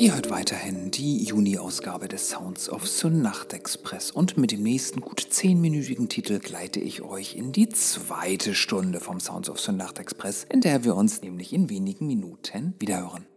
Ihr hört weiterhin die Juni-Ausgabe des Sounds of the Nachtexpress und mit dem nächsten gut 10-minütigen Titel gleite ich euch in die zweite Stunde vom Sounds of the Nachtexpress, in der wir uns nämlich in wenigen Minuten wiederhören.